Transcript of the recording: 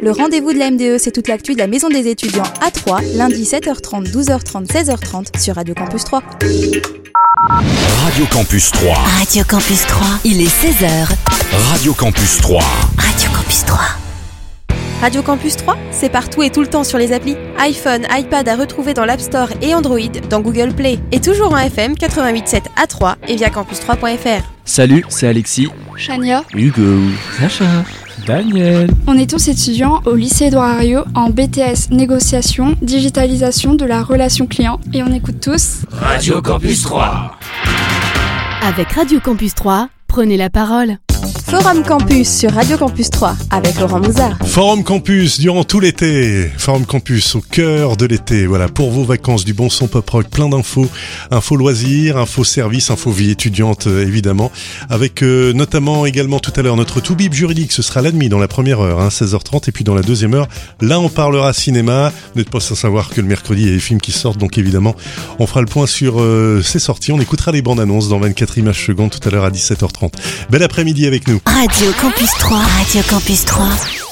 Le rendez-vous de la MDE, c'est toute l'actu de la Maison des étudiants à 3, lundi 7h30, 12h30, 16h30 sur Radio Campus 3. Radio Campus 3. Radio Campus 3, il est 16h. Radio Campus 3. Radio Campus 3. Radio Campus 3, c'est partout et tout le temps sur les applis. iPhone, iPad à retrouver dans l'App Store et Android, dans Google Play. Et toujours en FM 88.7 à 3 et via campus3.fr. Salut, c'est Alexis, Chania, Hugo, Sacha, Daniel. on est tous étudiants au lycée Édouard Herriot en BTS Négociation, Digitalisation de la relation client et on écoute tous Radio Campus 3. Avec Radio Campus 3, prenez la parole. Forum Campus sur Radio Campus 3 avec Laurent Mouzard. Forum Campus durant tout l'été. Forum Campus au cœur de l'été. Voilà, pour vos vacances, du bon son pop rock, plein d'infos, infos loisirs, infos services, infos vie étudiante évidemment. Avec notamment également tout à l'heure notre tout-bip juridique. Ce sera la demi dans la première heure, 16h30. Et puis dans la deuxième heure, là on parlera cinéma. Vous n'êtes pas sans savoir que le mercredi il y a des films qui sortent. Donc évidemment, on fera le point sur ces sorties. On écoutera les bandes annonces dans 24 images secondes tout à l'heure à 17h30. Bel après-midi avec nous. Radio Campus 3. Radio Campus 3.